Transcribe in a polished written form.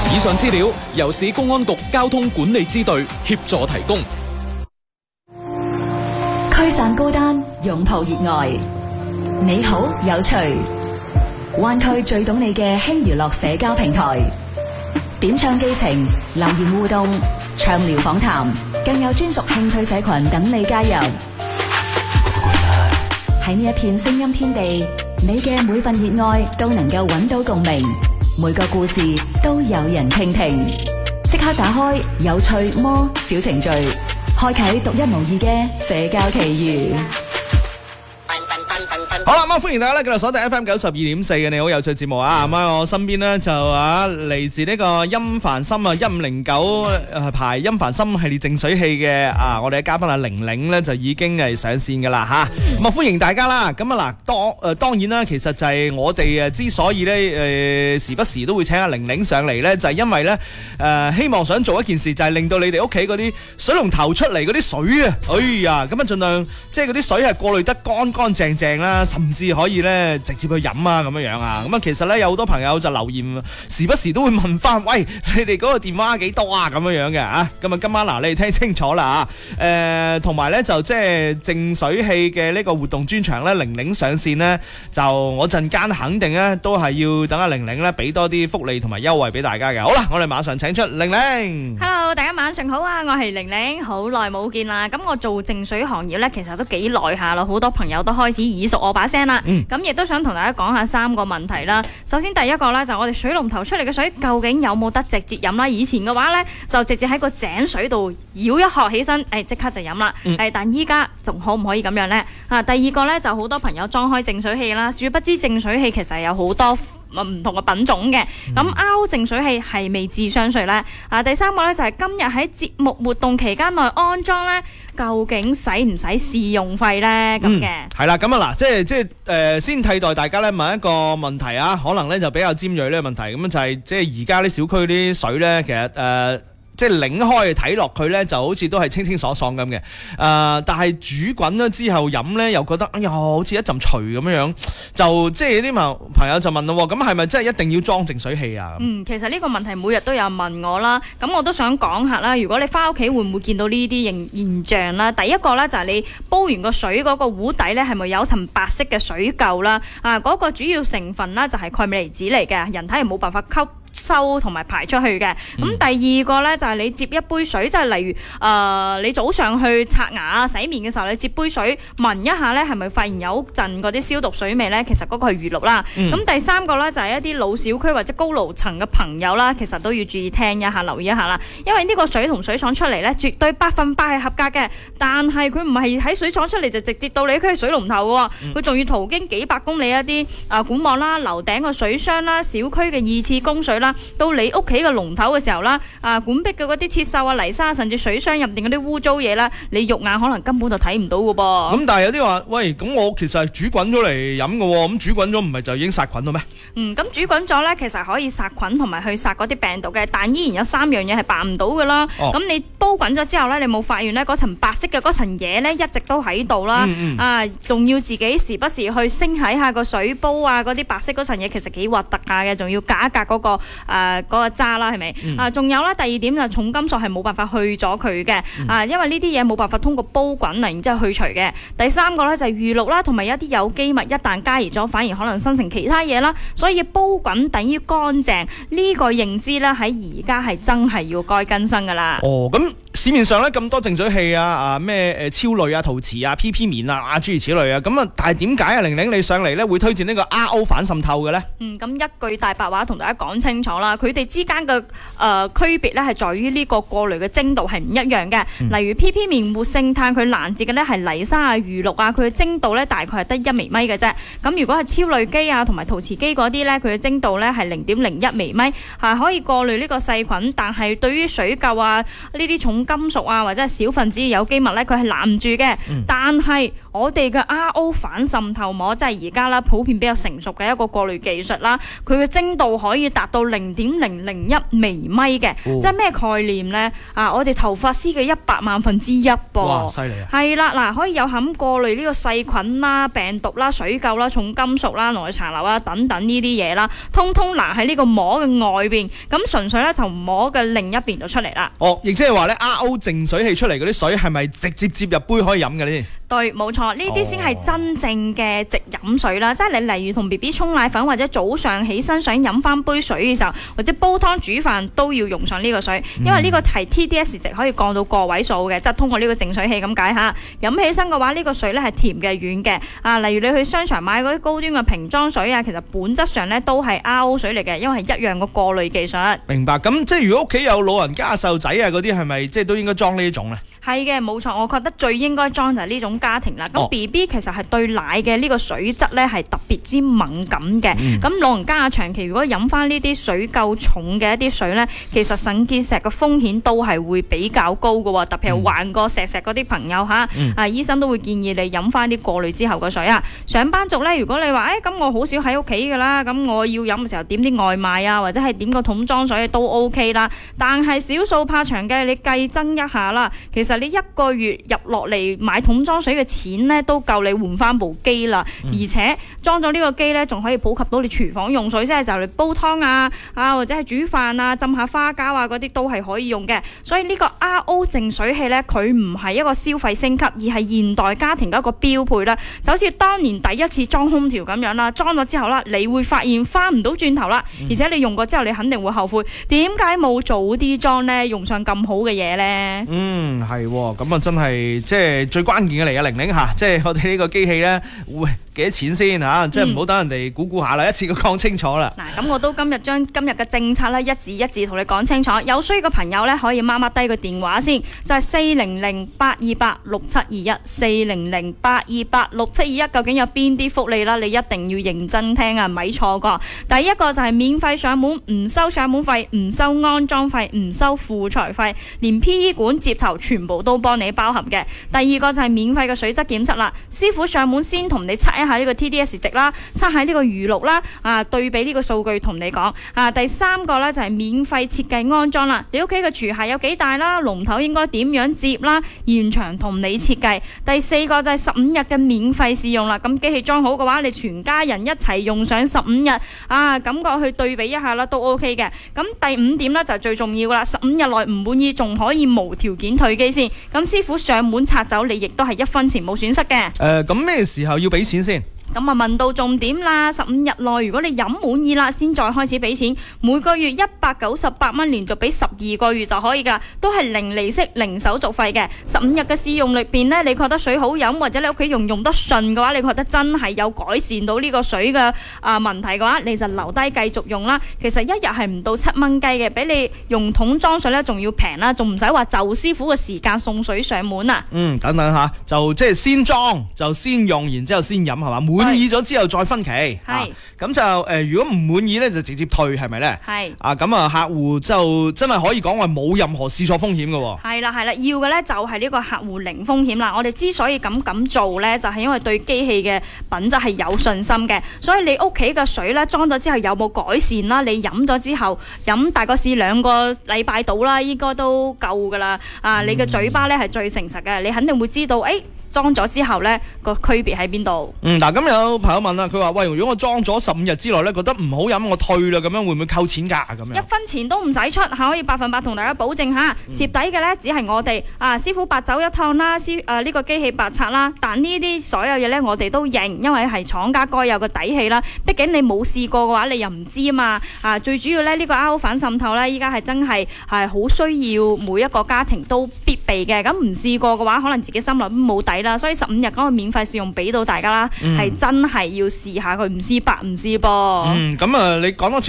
以上資料由市公安局交通管理支隊協助提供。 驅散孤單，擁抱熱愛。你好，有趣。灣區最懂你嘅輕娛樂社交平台，點唱激情，留言互動，暢聊訪談，更有專屬興趣社群等你加入。喺呢一片聲音天地，你嘅每份熱愛都能夠揾到共鳴，每個故事都有人傾聽。即刻打開有趣魔小程序，開啟獨一無二嘅社交奇遇。 好啦，咁歡迎大家咧繼續鎖定 FM 92.4嘅你好有趣節目啊！咁我身邊咧就嚟自呢個音凡心啊1509排音凡心系列淨水器嘅我哋嘅嘉賓玲玲咧就已經係上線噶啦吓，咁歡迎大家啦！咁嗱當然啦，其實就係我哋之所以咧時不時都會請阿玲玲上嚟咧，就係因為咧希望想做一件事，就係令到你哋屋企嗰啲水龍頭出嚟嗰啲水啊，哎呀咁盡量即係嗰啲水係過濾得乾乾淨淨啦。甚至可以咧直接去飲啊咁樣啊，咁其實咧有好多朋友就留言，時不時都會問翻，喂，你哋嗰個電話幾多啊咁樣嘅啊？咁今晚你哋聽清楚啦同埋咧就即係淨水器嘅呢個活動專場咧，玲玲上線呢，就我陣間肯定咧都係要等阿玲玲咧俾多啲福利同埋優惠俾大家嘅。好啦，我哋馬上請出玲玲。 Hello， 大家晚上好啊，我係玲玲，好耐冇見啦。咁我做淨水行業咧，其實都幾耐下啦，好多朋友都開始耳熟我把聲啦。咁亦都想同大家講下3個問題啦。首先第一個咧就我哋水龍頭出嚟嘅水究竟有冇得直接飲啦？以前嘅話咧就直接喺個井水度舀一殼起身，即刻就飲啦。但依家仲可唔可以咁樣咧？第二個咧就好多朋友裝開淨水器啦，殊不知淨水器其實有好多唔同嘅品種嘅，咁拗淨水器係未智商稅咧。第三個咧就係今日喺節目活動期間內安裝咧，究竟使唔使試用費咧？咁嘅係啦，咁啊嗱，即係先替代大家咧問一個問題啊，可能咧就比較尖銳呢個問題，咁就係即係而家啲小區啲水咧，其實即係擰開睇落去咧，就好似都係清清爽爽咁嘅。但係煮滾咗之後飲咧，又覺得哎呀，好似一陣除咁樣，就即係啲朋友就問咯，咁係咪真係一定要裝淨水器啊？ 其實呢個問題每日都有人問我啦。咁我都想講下啦，如果你翻屋企會唔會見到呢啲現象啦？第一個咧就係你煲完個水嗰個壺底咧，係咪有層白色嘅水垢啦？嗰個主要成分啦就係鈣鎂離子嚟嘅，人體係冇辦法吸收同埋排出去嘅。咁第二個咧就係你接一杯水，即係例如你早上去刷牙洗面嘅時候，你接杯水聞一下咧，係咪發現有陣嗰啲消毒水味咧？其實嗰個係餘氯啦。咁第三個咧就係一啲老小區或者高樓層嘅朋友啦，其實都要注意聽一下，留意一下啦。因為呢個水同水廠出嚟咧，絕對100%係合格嘅，但係佢唔係喺水廠出嚟就直接到你屋企水龍頭喎，佢仲要途經幾百公里一啲管網啦、樓頂個水箱啦、小區嘅2次供水啦，到你屋企嘅龍頭嘅時候啦，管壁嘅嗰啲鐵鏽啊、泥沙，甚至水箱入邊嗰啲污糟嘢啦，你肉眼可能根本就睇唔到嘅噃。 咁但係有啲話，喂，咁我其實係煮滾咗嚟飲嘅喎，咁煮滾咗唔係就已經殺菌咗咩？ 咁煮滾咗咧，其實可以殺菌同埋去殺嗰啲病毒嘅，但依然有3樣嘢係辦唔到嘅啦。咁你煲滾咗之後咧，你冇發現咧嗰層白色嘅嗰層嘢咧一直都喺度啦。仲要自己時不時去升起下個水煲啊，嗰啲白色嗰層嘢其實幾核突下嘅，仲要隔一隔嗰個嗰個渣啦，係咪？仲有啦，第二點就重金屬係冇辦法去咗佢嘅，因為呢啲嘢冇辦法通過煲滾嚟然之後去除嘅。第三個咧就係餘氯啦，同埋一啲有機物，一旦加熱咗，反而可能生成其他嘢啦。所以煲滾等於乾淨呢個認知咧，喺而家係真係要該更新噶啦。 咁市面上咧咁多淨水器咩超濾啊、陶瓷啊、PP 棉啊諸如此類啊，咁但係點解玲玲你上嚟咧會推薦呢個 RO 反滲透嘅咧？ 咁一句大白話同大家講清楚啦，佢哋之間嘅區別咧係在於呢個過濾嘅精度係唔一樣嘅。例如 PP 棉活性炭佢攔截嘅咧係泥沙啊、餘氯啊，佢嘅精度咧大概係得1微米嘅啫。咁如果係超濾機啊同埋陶瓷機嗰啲咧，佢嘅精度咧係0.01微米，係可以過濾呢個細菌，但係對於水垢啊呢啲重金金屬啊或者係小分子有機物咧，佢係攔唔住嘅。但係我哋嘅 RO 反滲透膜，即係而家啦普遍比較成熟嘅一個過濾技術啦，佢嘅精度可以達到0.001微米嘅，即係咩概念呢？我哋頭髮絲嘅100萬分之一噃， 哇，犀利啊！ 係啦，嗱，可以有效咁過濾呢個細菌啦、病毒啦、水垢啦、重金屬啦、內殘留啦等等呢啲嘢啦，通通嗱喺呢個膜嘅外邊，咁純粹咧就膜嘅另一邊就出嚟啦。 哦，亦即係話咧 RO 淨水器出嚟嗰啲水係咪直接接入杯可以飲嘅呢？ 對，冇錯，呢啲先係真正嘅直飲水啦。即係你例如同 BB 沖奶粉，或者早上起身想飲翻杯水嘅時候，或者煲湯煮飯都要用上呢個水，因為呢個係 TDS 值可以降到個位數嘅，即係通過呢個淨水器咁解下。飲起身嘅話，呢個水咧係甜嘅、軟嘅。例如你去商場買嗰啲高端嘅瓶裝水啊，其實本質上咧都係 RO 水嚟嘅，因為係一樣個過濾技術。 明白。咁即係如果屋企有老人家、細路仔啊嗰啲，係咪即係都應該裝呢一種咧？ 係嘅，冇錯，我覺得最應該裝就係呢種家庭啦。咁 BB 其實係對奶嘅呢個水質咧係特別之敏感嘅。咁老人家長期如果飲翻呢啲水夠重嘅一啲水咧，其實腎結石嘅風險都係會比較高嘅喎。特別係患過石嗰啲朋友嚇，醫生都會建議你飲翻啲過濾之後嘅水啊。上班族咧，如果你話咁我好少喺屋企㗎啦，咁我要飲嘅時候點啲外賣啊，或者係點個桶裝水都 OK 啦。但係少數怕長嘅，你計增一下啦，其實你一個月入落嚟買桶裝水嘅錢咧，都夠你換翻部機啦。而且裝咗呢個機咧，仲可以普及到你廚房用水，即係就嚟煲湯啊或者係煮飯啊、浸下花膠啊嗰啲都係可以用嘅。所以呢個 RO 淨水器咧，佢唔係一個消費升級，而係現代家庭嘅一個標配啦。就好似當年第一次裝空調咁樣啦，裝咗之後啦，你會發現翻唔到轉頭啦。而且你用過之後，你肯定會後悔，點解冇早啲裝呢？用上咁好嘅嘢呢？ 係咁啊，真係即係最關鍵嘅嚟啊，玲玲吓，即係我哋呢個機器咧會幾多錢先吓？即係唔好等人哋估下啦，一次過講清楚啦。嗱， 咁我都今日將今日嘅政策咧一字一字同你講清楚。有需要嘅朋友咧可以孖低個電話先，就係400-828-6721 400-828-6721。究竟有邊啲福利啦？你一定要認真聽啊，咪錯過。第一個就係免費上門，唔收上門費，唔收安裝費，唔收輔材費，連 PE 管接頭全部都幫你包含嘅。第二個就係免費嘅水質檢測啦，師傅上門先同你測一下呢個 TDS 值啦，測下呢個餘氯啦，對比呢個數據同你講。第三個呢就係免費設計安裝啦，你屋企嘅廚械有幾大啦，龍頭應該點樣接啦，現場同你設計。第四個就係15日嘅免費試用啦，咁機器裝好嘅話，你全家人一齊用上15日，感覺去對比一下啦，都 OK 嘅。咁第5點呢就係最重要啦，15日內唔滿意仲可以無條件退機先。咁師傅上門拆走，你亦都係1分錢冇損失嘅。 咁咩時候要俾錢先？ 咁問到重點啦，15日內如果你飲滿意啦，先再開始俾錢，每個月198蚊，連續俾12個月就可以噶，都係零利息、零手續費嘅。15日嘅試用裏邊呢，你覺得水好飲，或者你屋企用得順嘅話，你覺得真係有改善到呢個水嘅問題嘅話，你就留低繼續用啦。其實一日係唔到7蚊雞嘅，比你用桶裝水呢仲要平啦，仲唔使話就師傅嘅時間送水上門啊。 等等吓，就即係先裝就先用，然之後先飲係嘛？滿意咗之後再分期，係咁就如果唔滿意咧就直接退，係咪咧？係咁啊，客戶就真係可以講話冇任何試錯風險嘅。係啦，要嘅咧就係呢個客戶零風險啦。我哋之所以咁做咧，就係因為對機器嘅品質係有信心嘅。所以你屋企嘅水咧裝咗之後有冇改善啦？你飲咗之後飲大概試2個禮拜到啦，應該都夠噶啦。你嘅嘴巴咧係最誠實嘅，你肯定會知道裝咗之後呢個區別喺邊度？嗱，咁有朋友問啦，佢話喂，如果我裝咗15日之內呢，覺得唔好飲，我退啦，咁樣會唔會扣錢㗎？咁樣1分錢都唔使出，可以100%同大家保證嚇，蝕底嘅呢，只係我哋師傅白走一趟啦，呢個機器白拆啦。但呢啲所有嘢呢，我哋都認，因為係廠家該有嘅底氣啦。畢竟你冇試過嘅話，你又唔知啊嘛。最主要呢個 RO 反滲透呢，依家係真係好需要每一個家庭都必備嘅。咁唔試過嘅話，可能自己心裏冇底。所以15日嗰個免費試用俾到大家啦，係真係要試下佢，唔試白唔試噃。咁你講多次。